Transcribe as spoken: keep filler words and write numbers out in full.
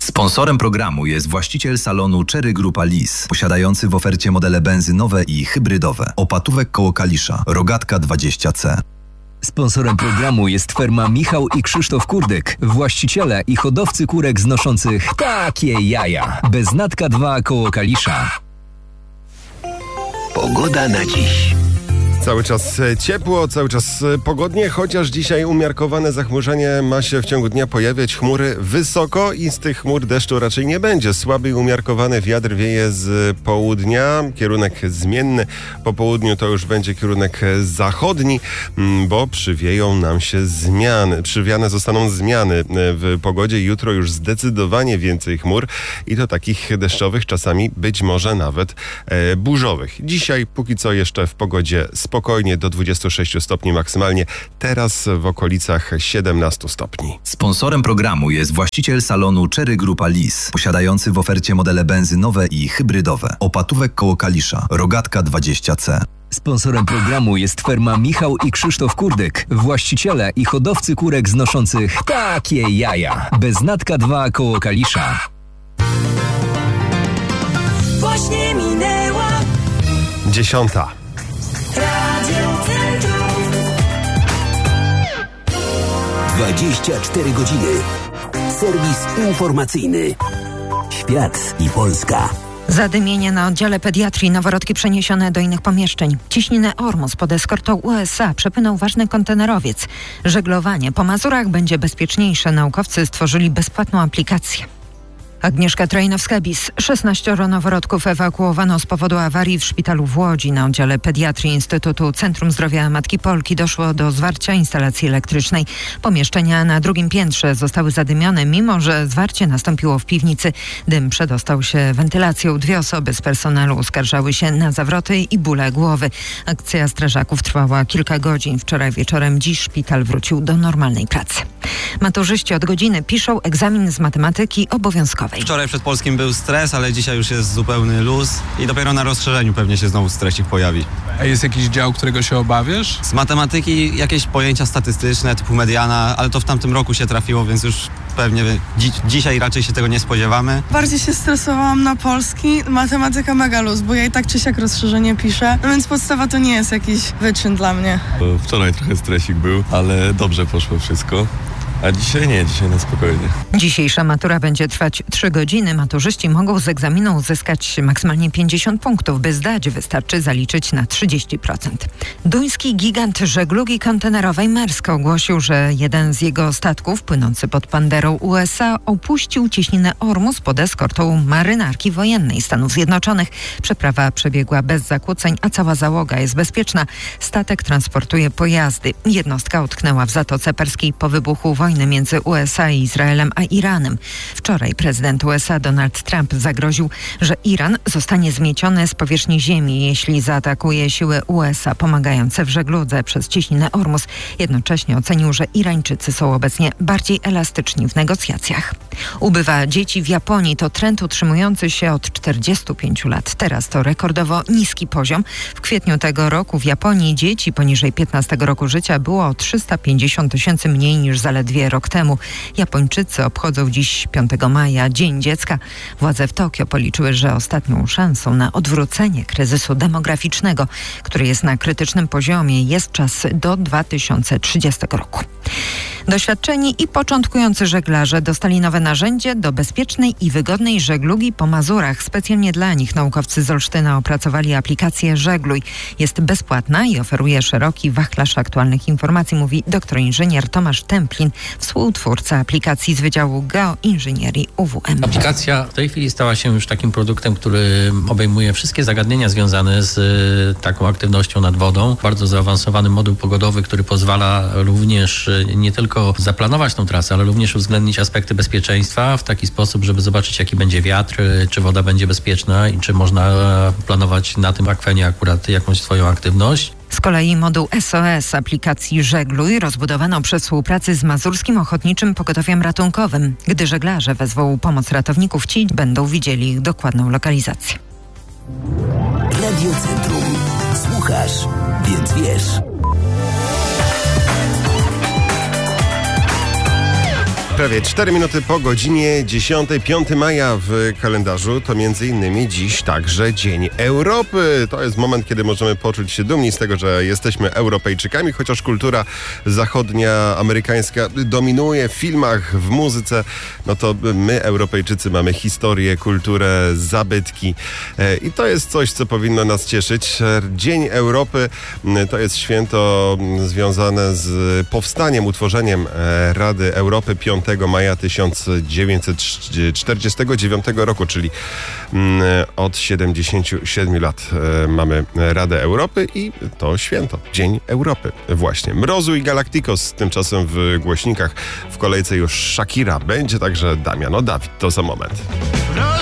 Sponsorem programu jest właściciel salonu Cherry Grupa Lis, posiadający w ofercie modele benzynowe i hybrydowe. Opatówek koło Kalisza, Rogatka dwadzieścia C. Sponsorem programu jest firma Michał i Krzysztof Kurdyk, właściciele i hodowcy kurek znoszących takie jaja. Beznatka dwa koło Kalisza. Pogoda na dziś. Cały czas ciepło, cały czas pogodnie, chociaż dzisiaj umiarkowane zachmurzenie ma się w ciągu dnia pojawiać. Chmury wysoko i z tych chmur deszczu raczej nie będzie. Słaby i umiarkowany wiatr wieje z południa, kierunek zmienny. Po południu to już będzie kierunek zachodni, bo przywieją nam się zmiany. Przywiane zostaną zmiany w pogodzie. Jutro już zdecydowanie więcej chmur i to takich deszczowych, czasami być może nawet e, burzowych. Dzisiaj póki co jeszcze w pogodzie spokojnie. Spokojnie do dwudziestu sześciu stopni maksymalnie, teraz w okolicach siedemnastu stopni. Sponsorem programu jest właściciel salonu Cherry Grupa Lis, posiadający w ofercie modele benzynowe i hybrydowe. Opatówek koło Kalisza, Rogatka dwadzieścia C. Sponsorem programu jest firma Michał i Krzysztof Kurdyk, właściciele i hodowcy kurek znoszących takie jaja. Beznatka dwa koło Kalisza. Właśnie minęła Dziesiąta. dwadzieścia cztery godziny. Serwis informacyjny. Świat i Polska. Zadymienie na oddziale pediatrii, noworodki przeniesione do innych pomieszczeń. Ciśniny Ormus pod eskortą U S A przepłynął ważny kontenerowiec. Żeglowanie po Mazurach będzie bezpieczniejsze. Naukowcy stworzyli bezpłatną aplikację. Agnieszka Trojnowska-Bis. szesnaścioro noworodków ewakuowano z powodu awarii w szpitalu w Łodzi. Na oddziale pediatrii Instytutu Centrum Zdrowia Matki Polki doszło do zwarcia instalacji elektrycznej. Pomieszczenia na drugim piętrze zostały zadymione, mimo że zwarcie nastąpiło w piwnicy. Dym przedostał się wentylacją. Dwie osoby z personelu uskarżały się na zawroty i bóle głowy. Akcja strażaków trwała kilka godzin. Wczoraj wieczorem, dziś szpital wrócił do normalnej pracy. Maturzyści od godziny piszą egzamin z matematyki obowiązkowej. Wczoraj przed Polskim był stres, ale dzisiaj już jest zupełny luz i dopiero na rozszerzeniu pewnie się znowu stresik pojawi. A jest jakiś dział, którego się obawiasz? Z matematyki jakieś pojęcia statystyczne typu mediana, ale to w tamtym roku się trafiło, więc już pewnie dzi- dzisiaj raczej się tego nie spodziewamy. Bardziej się stresowałam na polski, matematyka mega luz, bo ja i tak czy siak rozszerzenie piszę, no więc podstawa to nie jest jakiś wyczyn dla mnie. Wczoraj trochę stresik był, ale dobrze poszło wszystko. A dzisiaj nie, dzisiaj na spokojnie. Dzisiejsza matura będzie trwać trzy godziny. Maturzyści mogą z egzaminu uzyskać maksymalnie pięćdziesiąt punktów. By zdać, wystarczy zaliczyć na trzydzieści procent. Duński gigant żeglugi kontenerowej Maersk ogłosił, że jeden z jego statków płynący pod banderą U S A opuścił cieśninę Ormus pod eskortą marynarki wojennej Stanów Zjednoczonych. Przeprawa przebiegła bez zakłóceń, a cała załoga jest bezpieczna. Statek transportuje pojazdy. Jednostka utknęła w Zatoce Perskiej po wybuchu wojny między U S A i Izraelem a Iranem. Wczoraj prezydent U S A Donald Trump zagroził, że Iran zostanie zmieciony z powierzchni ziemi, jeśli zaatakuje siły U S A pomagające w żegludze przez cieśninę Ormus. Jednocześnie ocenił, że Irańczycy są obecnie bardziej elastyczni w negocjacjach. Ubywa dzieci w Japonii. To trend utrzymujący się od czterdziestu pięciu lat. Teraz to rekordowo niski poziom. W kwietniu tego roku w Japonii dzieci poniżej piętnastego roku życia było o trzysta pięćdziesiąt tysięcy mniej niż zaledwie rok temu. Japończycy obchodzą dziś piątego maja Dzień Dziecka. Władze w Tokio policzyły, że ostatnią szansą na odwrócenie kryzysu demograficznego, który jest na krytycznym poziomie, jest czas do dwa tysiące trzydziestego roku. Doświadczeni i początkujący żeglarze dostali nowe narzędzie do bezpiecznej i wygodnej żeglugi po Mazurach. Specjalnie dla nich naukowcy z Olsztyna opracowali aplikację Żegluj. Jest bezpłatna i oferuje szeroki wachlarz aktualnych informacji, mówi doktor inżynier Tomasz Templin, współtwórca aplikacji z Wydziału Geoinżynierii U W M. Aplikacja w tej chwili stała się już takim produktem, który obejmuje wszystkie zagadnienia związane z y, taką aktywnością nad wodą. Bardzo zaawansowany moduł pogodowy, który pozwala również y, nie tylko zaplanować tą trasę, ale również uwzględnić aspekty bezpieczeństwa w taki sposób, żeby zobaczyć, jaki będzie wiatr, y, czy woda będzie bezpieczna i czy można y, planować na tym akwenie akurat jakąś swoją aktywność. Z kolei moduł S O S aplikacji Żegluj rozbudowano przy współpracy z Mazurskim Ochotniczym Pogotowiem Ratunkowym. Gdy żeglarze wezwą pomoc ratowników, ci będą widzieli ich dokładną lokalizację. Radio Centrum. Słuchasz, więc wiesz. Prawie cztery minuty po godzinie dziesiątej, piątego maja w kalendarzu, to między innymi dziś także Dzień Europy. To jest moment, kiedy możemy poczuć się dumni z tego, że jesteśmy Europejczykami, chociaż kultura zachodnia, amerykańska dominuje w filmach, w muzyce, no to my, Europejczycy, mamy historię, kulturę, zabytki i to jest coś, co powinno nas cieszyć. Dzień Europy to jest święto związane z powstaniem, utworzeniem Rady Europy piątego maja tysiąc dziewięćset czterdziestego dziewiątego roku, czyli od siedemdziesięciu siedmiu lat mamy Radę Europy i to święto, Dzień Europy. Właśnie. Mrozu i Galacticos tymczasem w głośnikach. W kolejce już Shakira. Będzie także Damian. O, Dawid, to za moment.